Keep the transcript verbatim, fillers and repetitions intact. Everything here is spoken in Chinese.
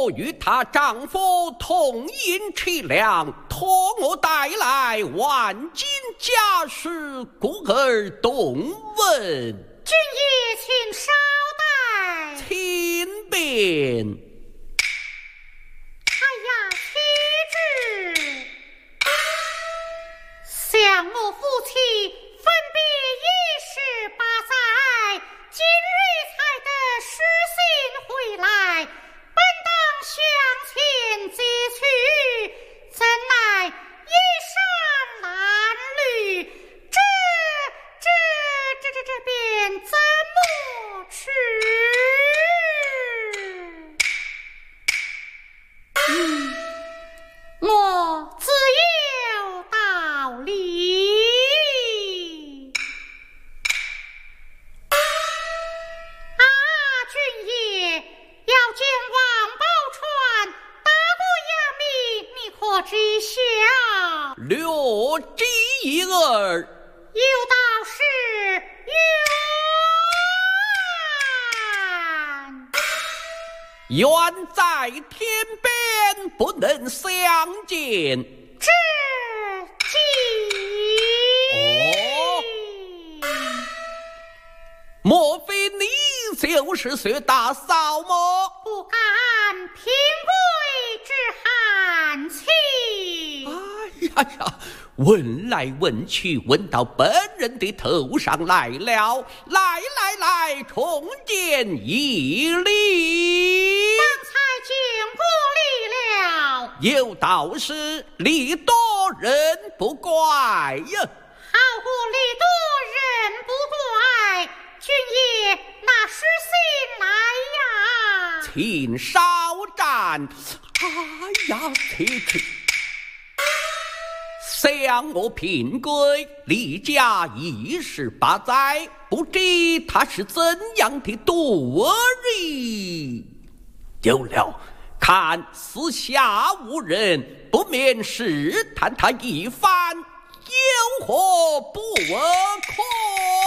我与她丈夫同饮吃粮，托我带来万金家事，故而动闻。 君爷请稍待。 请便。 哎呀，妻子，想我夫妻分别一十八载，今日才得失信回来，本当向前接去，怎奈衣衫褴褛，这这这这这便怎么去？嗯，我自有道理。啊，君爷，要见王宝钏，大过衙命，你可知晓？ 略知一二。 有道是远远在天边，不能相见。 知己。 哦，莫非你就是薛大嫂吗？ 不敢平贵之寒气。 哎呀呀，问来问去，问到本人的头上来了。来来来，重见一礼。 刚才见过礼了。 有道是礼多人不怪呀。 好过礼多人不怪。君爷，拿诗信来呀。 请稍战。哎呀，去去。想我平贵离家一十八载，不知他是怎样的度日。有了，看四下无人，不免试探他一番，有何不可？